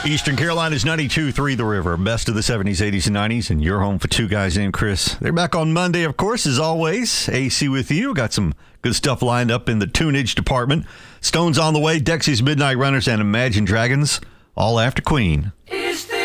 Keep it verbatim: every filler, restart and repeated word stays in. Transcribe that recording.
Eastern Carolina's ninety-two point three The River. Best of the seventies, eighties, and nineties. And you're home for two guys named Chris. They're back on Monday, of course, as always. A C with you. Got some good stuff lined up in the tunage department. Stones on the way, Dexy's Midnight Runners, and Imagine Dragons, all after Queen.